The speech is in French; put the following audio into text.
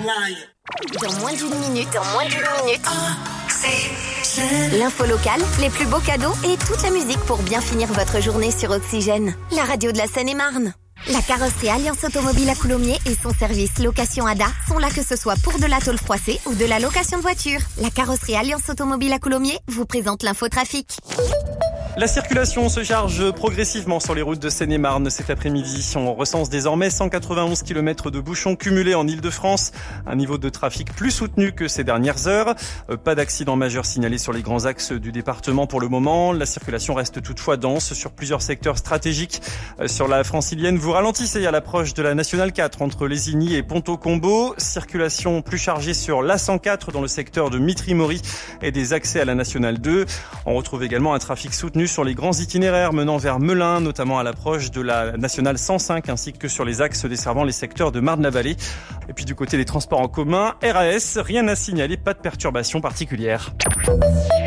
Dans moins d'une minute, l'info locale, les plus beaux cadeaux et toute la musique pour bien finir votre journée sur Oxygène. La radio de la Seine-et-Marne. La carrosserie Alliance Automobile à Coulommiers et son service location ADA sont là que ce soit pour de la tôle froissée ou de la location de voiture. La carrosserie Alliance Automobile à Coulommiers vous présente l'infotrafic. La circulation se charge progressivement sur les routes de Seine-et-Marne cet après-midi. On recense désormais 191 km de bouchons cumulés en Ile-de-France. Un niveau de trafic plus soutenu que ces dernières heures. Pas d'accident majeur signalé sur les grands axes du département pour le moment. La circulation reste toutefois dense sur plusieurs secteurs stratégiques. Sur la francilienne, vous ralentissez à l'approche de la Nationale 4 entre Lésigny et Ponto-Combo. Circulation plus chargée sur l'A104 dans le secteur de Mitry-Mory et des accès à la Nationale 2. On retrouve également un trafic soutenu sur les grands itinéraires menant vers Melun, notamment à l'approche de la Nationale 105, ainsi que sur les axes desservant les secteurs de Marne-la-Vallée. Et puis du côté des transports en commun, RAS, rien à signaler, pas de perturbations particulières.